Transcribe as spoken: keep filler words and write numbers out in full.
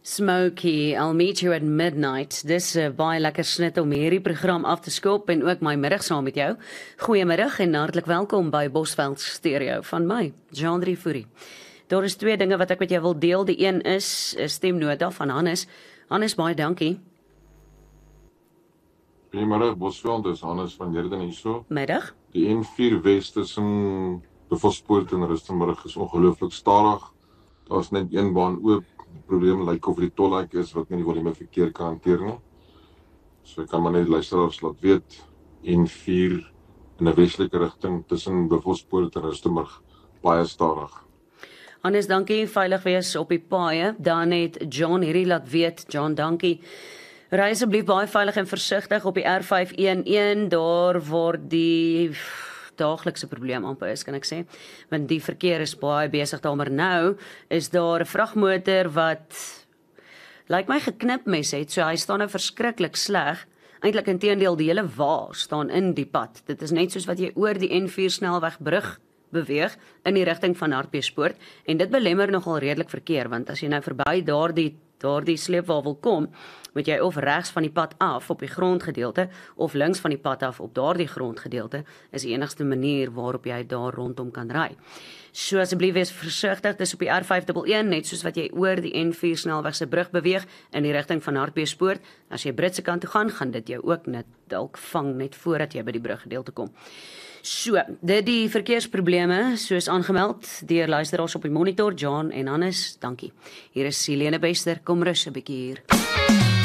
Smokey, I'll meet you at midnight. Dis 'n uh, baie lekker snit om hierdie program af te skop en ook my middag saam met jou. Goeiemiddag en hartlik welkom by Bosveld Stereo van my, Jean-André Fourie. Daar is twee dinge wat ek met jou wil deel. Die een is 'n stemnota van Hannes. Hannes, baie dankie. Goeiemiddag, Bosveld, dis Hannes van Jerden hierso. Middag. Die N vier Wes tussen Buffelspoort en Rustenburg is ongelooflik stadig. Daar's net een baan oop. Die probleem lyk like of die tolhek is wat nie die volume verkeer kan hanteer nie. So ek kan maar net luisteraars laat weet, N vier in 'n westelike rigting tussen Buffelspoort en Rustenburg baie stadig. Hannes, dankie, veilig wees op die paaie. Dan het John hierdie laat weet. John, dankie. Ry asseblief baie veilig en versigtig op die R vyf een een, daar word die daaglikse probleem amper is, kan ek sê, want die verkeer is baie besig daar, maar nou is daar 'n vragmotor wat lyk my geknip mes het, so hy staan nou verskriklik sleg. Eintlik inteendeel, die hele wa staan in die pad. Dit is net soos wat jy oor die N vier snelwegbrug beweeg in die rigting van Hartbeespoort, en dit belemmer nogal redelik verkeer, want as jy nou verby daardie daardie sleepwa wil kom, moet jy of regs van die pad af op die grondgedeelte, of links van die pad af op daardie grondgedeelte, is die enigste manier waarop jy daar rondom kan ry. So asseblief wees versigtig, dis op die R vyf een een, net soos wat jy oor die N vier snelwegse brug beweeg, in die rigting van Hartbeespoort. As jy Britse kant toe gaan, gaan dit jou ook net dalk vang, net voordat jy by die bruggedeelte kom. So, dit die verkeersprobleme, soos aangemeld deur luisteraars op die monitor, John en Hannes, dankie. Hier is Silene Bester, kom rus 'n bietjie hier.